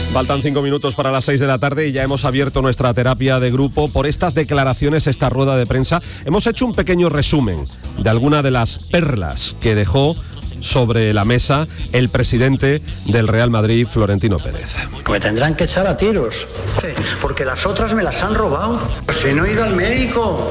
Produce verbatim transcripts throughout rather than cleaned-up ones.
Faltan cinco minutos para las seis de la tarde y ya hemos abierto nuestra terapia de grupo por estas declaraciones, esta rueda de prensa. Hemos hecho un pequeño resumen de alguna de las perlas que dejó sobre la mesa el presidente del Real Madrid, Florentino Pérez. Me tendrán que echar a tiros, porque las otras me las han robado. Si no he ido al médico,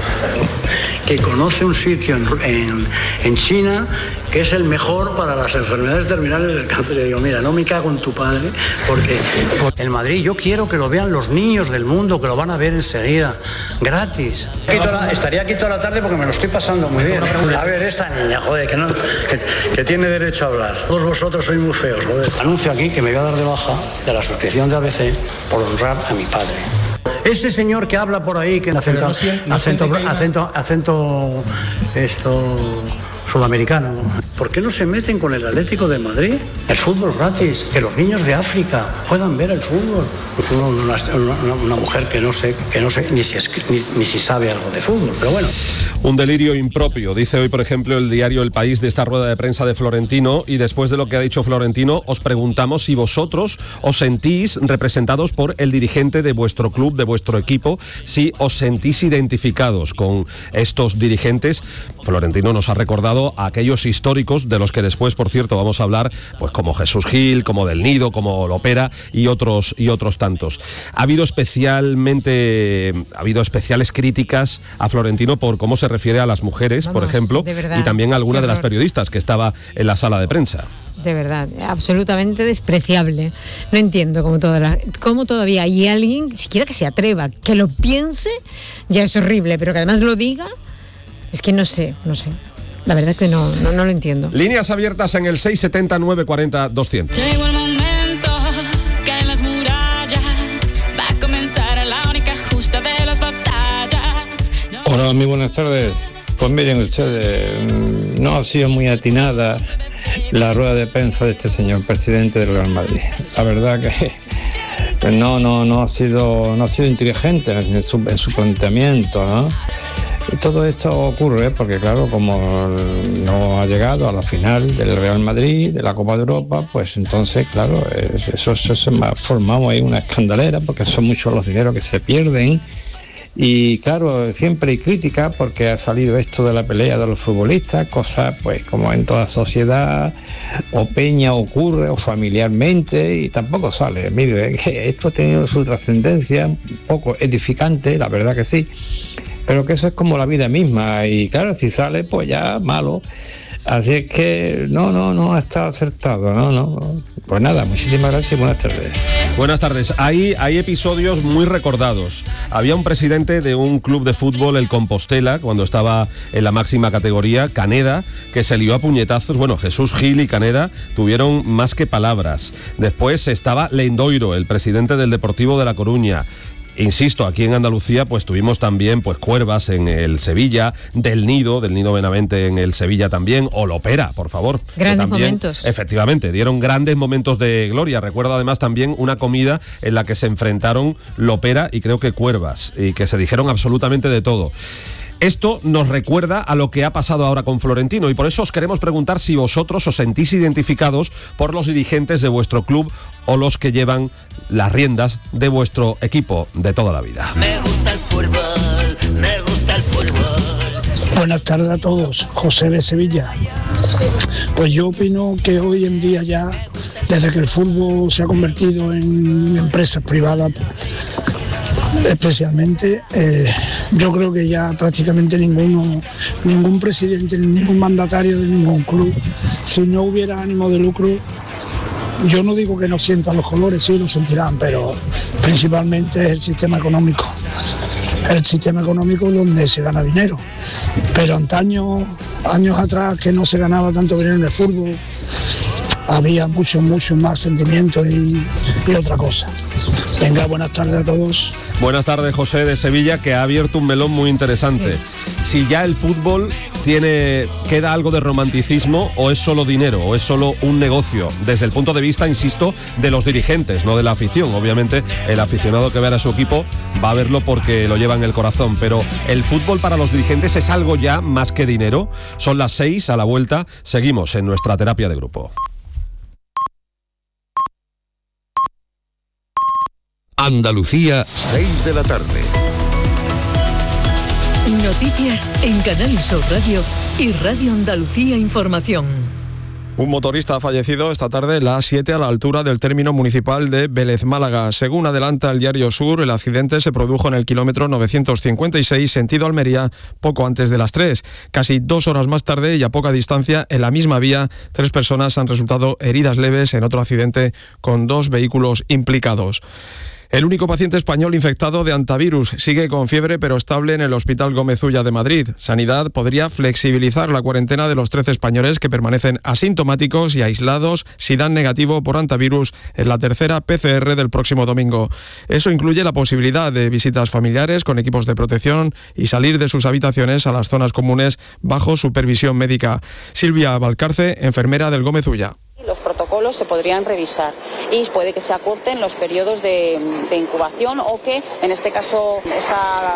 que conoce un sitio en, en, en China que es el mejor para las enfermedades terminales del cáncer. Y digo, mira, no me cago en tu padre, porque el Madrid yo quiero que lo vean los niños del mundo, que lo van a ver enseguida, gratis. Estaría aquí toda la tarde porque me lo estoy pasando muy bien. A ver, esa niña, joder, que, no, que, que tiene derecho a hablar. Todos vosotros sois muy feos, joder. Anuncio aquí que me voy a dar de baja de la suscripción de A B C por honrar a mi padre. Ese señor que habla por ahí, que acento, no siente, no acento, acento, acento, acento, esto, sudamericano. ¿Por qué no se meten con el Atlético de Madrid? El fútbol gratis, que los niños de África puedan ver el fútbol. Una, una, una mujer que no sé, que no sé ni si, es, ni, ni si sabe algo de fútbol, pero bueno. Un delirio impropio, dice hoy, por ejemplo, el diario El País de esta rueda de prensa de Florentino, y después de lo que ha dicho Florentino, os preguntamos si vosotros os sentís representados por el dirigente de vuestro club, de vuestro equipo, si os sentís identificados con estos dirigentes. Florentino nos ha recordado a aquellos históricos de los que después, por cierto, vamos a hablar, pues como Jesús Gil, como Del Nido, como Lopera y otros y otros tantos. Ha habido especialmente, ha habido especiales críticas a Florentino por cómo se refiere a las mujeres, Vamos, por ejemplo, y también a alguna de las periodistas que estaba en la sala de prensa. De verdad, absolutamente despreciable. No entiendo cómo, toda la, cómo todavía hay alguien, siquiera que se atreva, que lo piense, ya es horrible, pero que además lo diga, es que no sé, no sé. La verdad es que no, no, no lo entiendo. Líneas abiertas en el seis setenta, nueve cuarenta, doscientos. Llegó el momento, caen las murallas, va a comenzar la única justa de las batallas. No. Hola, muy buenas tardes. Pues miren ustedes, no ha sido muy atinada la rueda de prensa de este señor presidente del Real Madrid. La verdad que pues no, no, no ha sido, no ha sido inteligente en su, en su planteamiento, ¿no? Todo esto ocurre porque, claro, como no ha llegado a la final del Real Madrid, de la Copa de Europa, pues entonces, claro, eso, eso se ha formado ahí una escandalera porque son muchos los dineros que se pierden. Y claro, siempre hay crítica porque ha salido esto de la pelea de los futbolistas, cosas pues como en toda sociedad o peña ocurre o familiarmente y tampoco sale. Mire, que esto ha tenido su trascendencia, un poco edificante, la verdad que sí, pero que eso es como la vida misma y claro, si sale pues ya malo. Así es que no, no, no ha estado acertado, no, no. Pues nada, muchísimas gracias y buenas tardes. Buenas tardes. Hay, hay episodios muy recordados. Había un presidente de un club de fútbol, el Compostela, cuando estaba en la máxima categoría, Caneda, que se lió a puñetazos. Bueno, Jesús Gil y Caneda tuvieron más que palabras. Después estaba Lendoiro, el presidente del Deportivo de La Coruña. Insisto, aquí en Andalucía pues tuvimos también pues Cuervas en el Sevilla, Del Nido, Del Nido Benavente en el Sevilla también, o Lopera, por favor. Grandes también, momentos. Efectivamente, dieron grandes momentos de gloria. Recuerdo además también una comida en la que se enfrentaron Lopera y creo que Cuervas, y que se dijeron absolutamente de todo. Esto nos recuerda a lo que ha pasado ahora con Florentino y por eso os queremos preguntar si vosotros os sentís identificados por los dirigentes de vuestro club o los que llevan las riendas de vuestro equipo de toda la vida. Me gusta el fútbol, me gusta el fútbol. Buenas tardes a todos, José de Sevilla. Pues yo opino que hoy en día ya, desde que el fútbol se ha convertido en empresas privadas, especialmente, eh, yo creo que ya prácticamente ninguno, ningún presidente, ningún mandatario de ningún club, si no hubiera ánimo de lucro, yo no digo que no sientan los colores, sí lo sentirán, pero principalmente es el sistema económico, el sistema económico donde se gana dinero. Pero antaño, años atrás, que no se ganaba tanto dinero en el fútbol, había mucho, mucho más sentimiento y, y otra cosa. Venga, buenas tardes a todos. Buenas tardes, José de Sevilla, que ha abierto un melón muy interesante. Sí. Si ya el fútbol tiene, queda algo de romanticismo o es solo dinero o es solo un negocio, desde el punto de vista, insisto, de los dirigentes, no de la afición. Obviamente el aficionado que vea a su equipo va a verlo porque lo lleva en el corazón, pero el fútbol para los dirigentes es algo ya más que dinero. Son las seis, a la vuelta seguimos en nuestra terapia de grupo. Andalucía, seis de la tarde. Noticias en Canal Sur Radio y Radio Andalucía Información. Un motorista ha fallecido esta tarde en la A siete a la altura del término municipal de Vélez Málaga. Según adelanta el Diario Sur, el accidente se produjo en el kilómetro novecientos cincuenta y seis, sentido Almería, poco antes de las tres. Casi dos horas más tarde y a poca distancia, en la misma vía, tres personas han resultado heridas leves en otro accidente con dos vehículos implicados. El único paciente español infectado de hantavirus sigue con fiebre pero estable en el Hospital Gómez Ulla de Madrid. Sanidad podría flexibilizar la cuarentena de los trece españoles que permanecen asintomáticos y aislados si dan negativo por hantavirus en la tercera P C R del próximo domingo. Eso incluye la posibilidad de visitas familiares con equipos de protección y salir de sus habitaciones a las zonas comunes bajo supervisión médica. Silvia Valcarce, enfermera del Gómez Ulla. Los protocolos se podrían revisar y puede que se acorten los periodos de, de incubación o que en este caso esa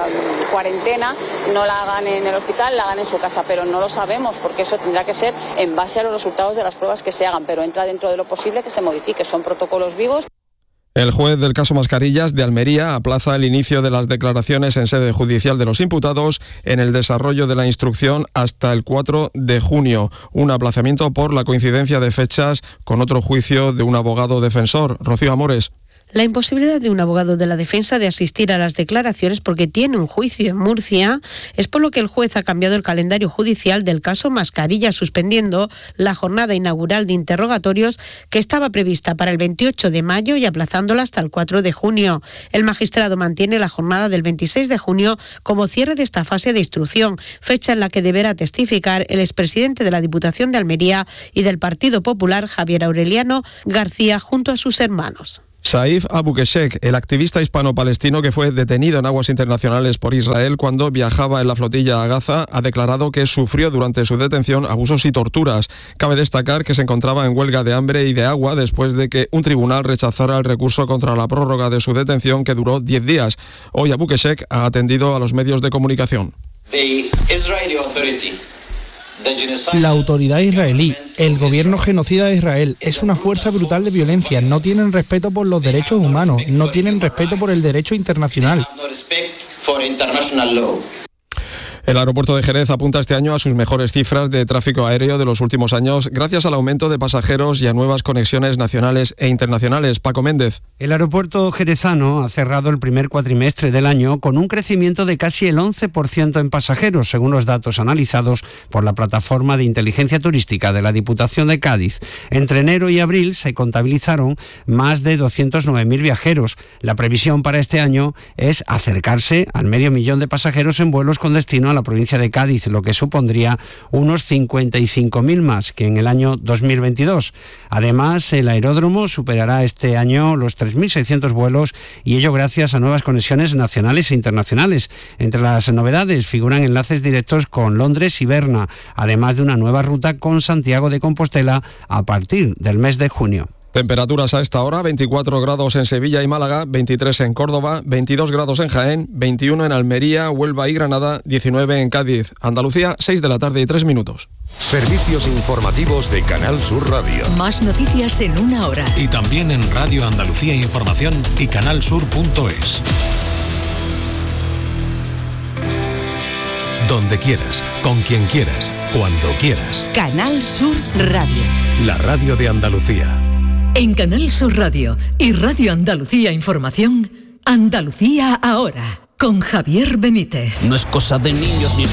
cuarentena no la hagan en el hospital, la hagan en su casa, pero no lo sabemos porque eso tendrá que ser en base a los resultados de las pruebas que se hagan, pero entra dentro de lo posible que se modifique, son protocolos vivos. El juez del caso Mascarillas de Almería aplaza el inicio de las declaraciones en sede judicial de los imputados en el desarrollo de la instrucción hasta el cuatro de junio. Un aplazamiento por la coincidencia de fechas con otro juicio de un abogado defensor. Rocío Amores. La imposibilidad de un abogado de la defensa de asistir a las declaraciones porque tiene un juicio en Murcia es por lo que el juez ha cambiado el calendario judicial del caso Mascarilla, suspendiendo la jornada inaugural de interrogatorios que estaba prevista para el veintiocho de mayo y aplazándola hasta el cuatro de junio. El magistrado mantiene la jornada del veintiséis de junio como cierre de esta fase de instrucción, fecha en la que deberá testificar el expresidente de la Diputación de Almería y del Partido Popular, Javier Aureliano García, junto a sus hermanos. Saif Abu Keshek, el activista hispano-palestino que fue detenido en aguas internacionales por Israel cuando viajaba en la flotilla a Gaza, ha declarado que sufrió durante su detención abusos y torturas. Cabe destacar que se encontraba en huelga de hambre y de agua después de que un tribunal rechazara el recurso contra la prórroga de su detención que duró diez días. Hoy Abu Keshek ha atendido a los medios de comunicación. The Israeli Authority. La autoridad israelí, el gobierno genocida de Israel, es una fuerza brutal de violencia. No tienen respeto por los derechos humanos, no tienen respeto por el derecho internacional. El aeropuerto de Jerez apunta este año a sus mejores cifras de tráfico aéreo de los últimos años gracias al aumento de pasajeros y a nuevas conexiones nacionales e internacionales. Paco Méndez. El aeropuerto jerezano ha cerrado el primer cuatrimestre del año con un crecimiento de casi el once por ciento en pasajeros, según los datos analizados por la plataforma de inteligencia turística de la Diputación de Cádiz. Entre enero y abril se contabilizaron más de doscientos nueve mil viajeros. La previsión para este año es acercarse al medio millón de pasajeros en vuelos con destino a la provincia de Cádiz, lo que supondría unos cincuenta y cinco mil más que en el año dos mil veintidós. Además, el aeródromo superará este año los tres mil seiscientos vuelos y ello gracias a nuevas conexiones nacionales e internacionales. Entre las novedades figuran enlaces directos con Londres y Berna, además de una nueva ruta con Santiago de Compostela a partir del mes de junio. Temperaturas a esta hora, veinticuatro grados en Sevilla y Málaga, veintitrés en Córdoba, veintidós grados en Jaén, veintiuno en Almería, Huelva y Granada, diecinueve en Cádiz. Andalucía, seis de la tarde y tres minutos. Servicios informativos de Canal Sur Radio. Más noticias en una hora. Y también en Radio Andalucía Información y canalsur punto es. Donde quieras, con quien quieras, cuando quieras. Canal Sur Radio. La radio de Andalucía. En Canal Sur Radio y Radio Andalucía Información, Andalucía ahora, con Javier Benítez. No es cosa de niños ni es